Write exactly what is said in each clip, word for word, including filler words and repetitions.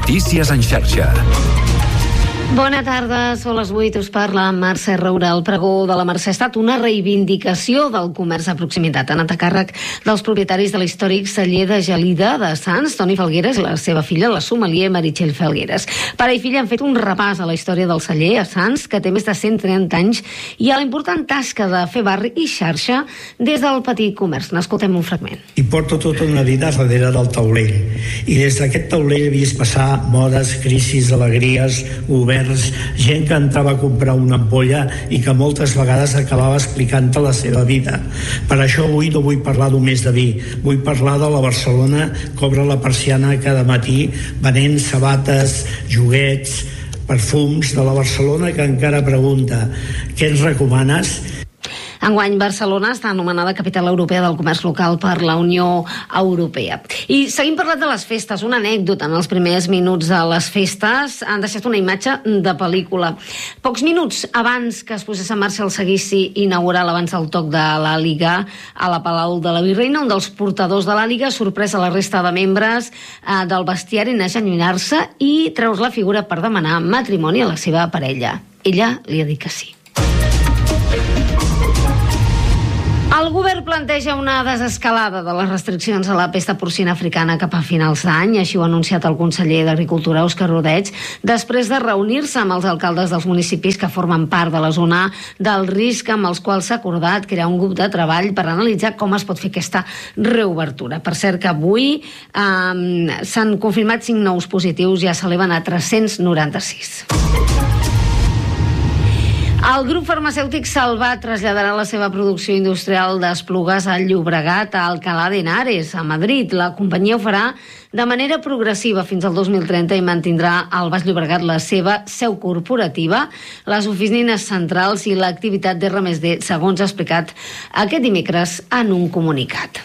Notícies en xarxa. Bona tarda, són les vuit, us parla Mercè Roura. El pregó de la Mercè ha estat una reivindicació del comerç de proximitat. Ha anat a càrrec dels propietaris de l'històric celler de Gelida de Sants, Toni Falgueres, i la seva filla, la sommelier Meritxell Falgueres. Pare i filla han fet un repàs a la història del celler a Sants, que té més de cent trenta anys, i a la important tasca de fer barri i xarxa des del petit comerç. N'escoltem un fragment. I porto tota una vida darrere del taulell. I des d'aquest taulell he vist passar modes, crisis, alegries, governs, gent que entrava a comprar una ampolla i que moltes vegades acabava explicant-te la seva vida. Per això avui no vull parlar només de vi, vull parlar de la Barcelona que obre la persiana cada matí venent sabates, joguets, perfums, de la Barcelona que encara pregunta què ens recomanes? Enguany, Barcelona està anomenada Capital Europea del Comerç Local per la Unió Europea. I seguim parlant de les festes. Una anècdota: en els primers minuts de les festes han deixat una imatge de pel·lícula. Pocs minuts abans que es posés en marxa el seguici inaugural abans del toc de l'Àliga a la Palau de la Virreina, un dels portadors de l'Àliga, sorprès a la resta de membres eh, del bestiari, en agenollar-se i treure la figura per demanar matrimoni a la seva parella. Ella li ha dit que sí. El govern planteja una desescalada de les restriccions a la pesta porcina africana cap a finals d'any. Així ho ha anunciat el conseller d'Agricultura, Òscar Ordeig, després de reunir-se amb els alcaldes dels municipis que formen part de la zona del risc, amb els quals s'ha acordat crear un grup de treball per analitzar com es pot fer aquesta reobertura. Per cert que avui eh, s'han confirmat cinc nous positius, ja s'eleven a tres-cents noranta-sis. El grup farmacèutic Salvat traslladarà la seva producció industrial d'Esplugues al Llobregat, a Alcalá de Henares, a Madrid. La companyia ho farà de manera progressiva fins al dos mil trenta i mantindrà al Baix Llobregat la seva seu corporativa, les oficines centrals i l'activitat d'erre més de, segons ha explicat aquest dimecres en un comunicat.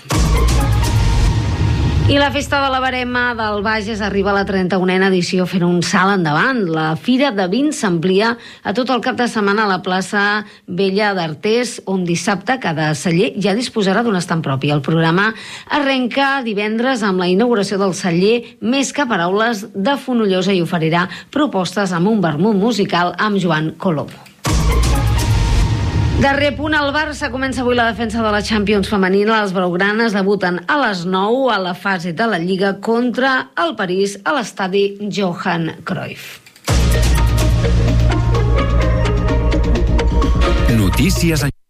I la Festa de la Verema del Bages arriba a la trenta-unena edició, fent un salt endavant. La Fira de Vins s'amplia a tot el cap de setmana a la plaça Vella d'Artés, on dissabte cada celler ja disposarà d'un estand propi. El programa arrenca divendres amb la inauguració del celler Més que Paraules de Fonollosa i oferirà propostes amb un vermut musical amb Joan Colombo. Darrer punt, al Barça comença avui la defensa de la Champions femenina. Les blaugranes debuten a les nou a la fase de la Lliga contra el París a l'estadi Johan Cruyff. Notícies en...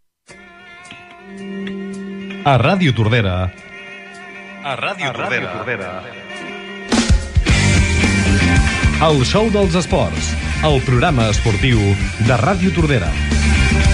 A Ràdio Tordera. A Ràdio Tordera. El show dels esports, el programa esportiu de Ràdio Tordera.